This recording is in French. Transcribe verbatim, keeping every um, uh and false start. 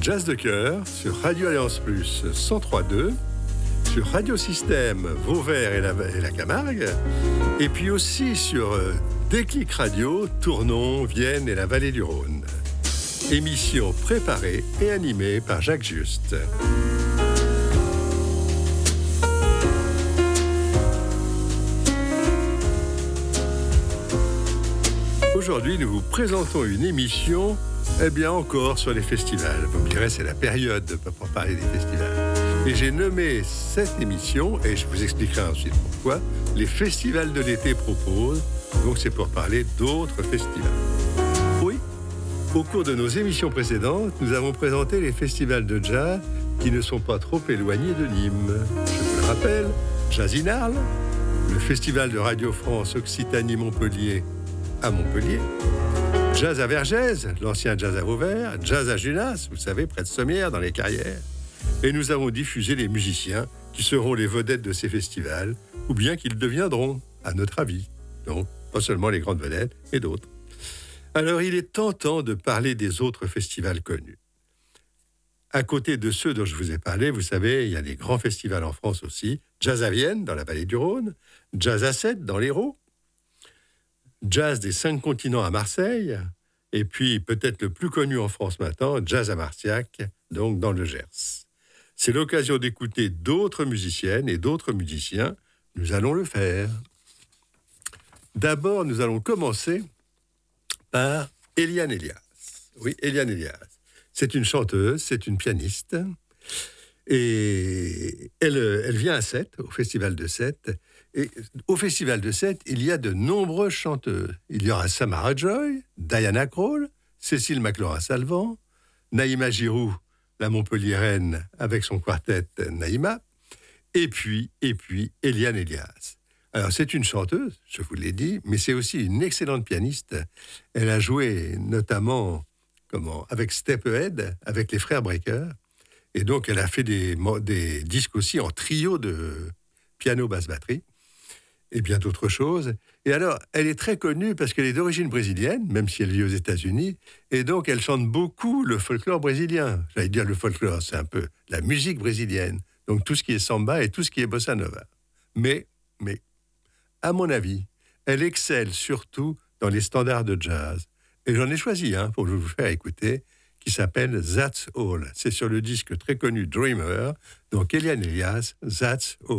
Jazz de cœur sur Radio Alliance Plus cent trois point deux, sur Radio Système Vauvert et la, et la Camargue, et puis aussi sur euh, Déclic Radio, Tournon, Vienne et la Vallée du Rhône. Émission préparée et animée par Jacques Juste. Aujourd'hui, nous vous présentons une émission, eh bien encore sur les festivals. Vous me direz, c'est la période pour parler des festivals. Et j'ai nommé cette émission, et je vous expliquerai ensuite pourquoi, les festivals de l'été proposent. Donc c'est pour parler d'autres festivals. Oui, au cours de nos émissions précédentes, nous avons présenté les festivals de jazz qui ne sont pas trop éloignés de Nîmes. Je vous le rappelle, Jazz in Arles, le festival de Radio France Occitanie-Montpellier à Montpellier, Jazz à Vergès, l'ancien Jazz à Vauvert, Jazz à Junas, vous savez, près de Sommières, dans les Carrières. Et nous avons diffusé les musiciens qui seront les vedettes de ces festivals, ou bien qu'ils deviendront, à notre avis. Donc, pas seulement les grandes vedettes, mais d'autres. Alors, il est tentant de parler des autres festivals connus. À côté de ceux dont je vous ai parlé, vous savez, il y a des grands festivals en France aussi. Jazz à Vienne, dans la vallée du Rhône, Jazz à Sète, dans l'Hérault, Jazz des cinq continents à Marseille, et puis peut-être le plus connu en France maintenant, Jazz à Marciac, donc dans le Gers. C'est l'occasion d'écouter d'autres musiciennes et d'autres musiciens. Nous allons le faire. D'abord, nous allons commencer par Eliane Elias. Oui, Eliane Elias. C'est une chanteuse, c'est une pianiste, et elle, elle vient à Sète, au Festival de Sète. Et au Festival de Sète, il y a de nombreuses chanteuses. Il y aura Samara Joy, Diana Krall, Cécile McLaurin-Salvant, Naïma Giroux, la Montpelliéraine, avec son quartet Naïma, et puis, et puis, Eliane Elias. Alors, c'est une chanteuse, je vous l'ai dit, mais c'est aussi une excellente pianiste. Elle a joué notamment comment, avec Steppenhead, avec les frères Brecker, et donc elle a fait des, des disques aussi en trio de piano, basse, batterie, et bien d'autres choses. Et alors, elle est très connue parce qu'elle est d'origine brésilienne, même si elle vit aux États-Unis, et donc elle chante beaucoup le folklore brésilien. J'allais dire le folklore, c'est un peu la musique brésilienne, donc tout ce qui est samba et tout ce qui est bossa nova. Mais, mais, à mon avis, elle excelle surtout dans les standards de jazz. Et j'en ai choisi un pour vous faire écouter, qui s'appelle That's All. C'est sur le disque très connu Dreamer, donc Eliane Elias, That's All.